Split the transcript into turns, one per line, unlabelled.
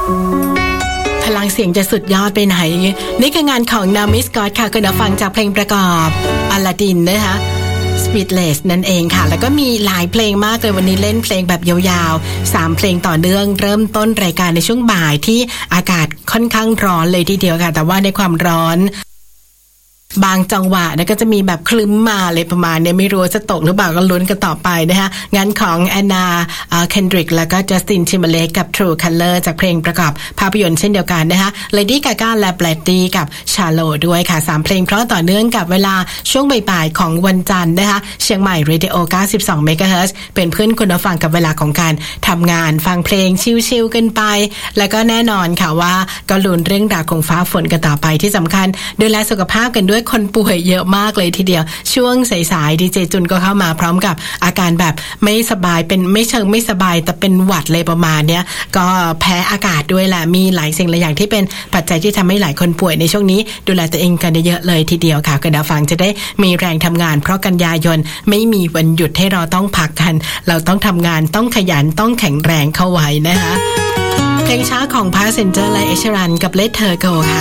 พลังเสียงจะสุดยอดไปไหนนี่คืองานของนามิสกอตค่ะคุณฟังจากเพลงประกอบอลาดินนะคะSpeechless นั่นเองค่ะแล้วก็มีหลายเพลงมากเลยวันนี้เล่นเพลงแบบยาวๆ3เพลงต่อเนื่องเริ่มต้นรายการในช่วงบ่ายที่อากาศค่อนข้างร้อนเลยทีเดียวค่ะแต่ว่าในความร้อนบางจังหวะนะก็จะมีแบบคลึ้มมาเลยประมาณเนี่ยไม่รู้จะตกหรือเปล่าก็ลุ้นกันต่อไปนะคะงานของแอนนาเคนดริกแล้วก็จัสตินทิมเบอร์เลคกับ True Color จากเพลงประกอบภาพยนตร์เช่นเดียวกันนะคะ Lady Gaga และ Blatty กับ Charlotte ด้วยค่ะ3เพลงเพราะต่อเนื่องกับเวลาช่วงบ่ายๆของวันจันทร์นะคะเชียงใหม่ Radio 92 MHz เป็นเพื่อนคุณผู้ฟังกับเวลาของการทำงานฟังเพลงชิลๆกันไปแล้วก็แน่นอนค่ะว่าก็ลุ้นเรื่องราวของฟ้าฝนกันต่อไปที่สำคัญดูแลสุขภาพกันด้วยคนป่วยเยอะมากเลยทีเดียวช่วงสายๆดีเจจุนก็เข้ามาพร้อมกับอาการแบบไม่สบายเป็นไม่เชิงไม่สบายแต่เป็นหวัดเลยประมาณเนี้ยก็แพ้อากาศด้วยแหละมีหลายสิ่งหลายอย่างที่เป็นปัจจัยที่ทำให้หลายคนป่วยในช่วงนี้ดูแลตัวเองกันเยอะเลยทีเดียวค่ะคุณผู้ฟังจะได้มีแรงทำงานเพราะกันยายนไม่มีวันหยุดให้เราต้องพักกันเราต้องทำงานต้องขยันต้องแข็งแรงเข้าไว้นะคะเพลงช้าของ Passenger และ Ed Sheeran กับ Let Her Go ค่ะ